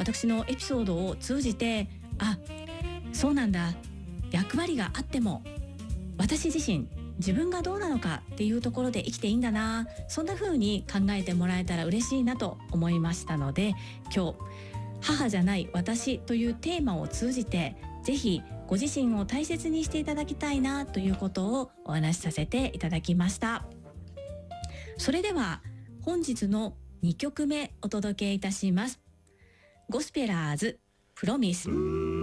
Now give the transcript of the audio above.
私のエピソードを通じて、あ、そうなんだ、役割があっても私自身自分がどうなのかっていうところで生きていいんだな、そんな風に考えてもらえたら嬉しいなと思いましたので、今日母じゃない私というテーマを通じて、ぜひご自身を大切にしていただきたいなということをお話しさせていただきました。それでは本日の2曲目お届けいたします。ゴスペラーズプロミス。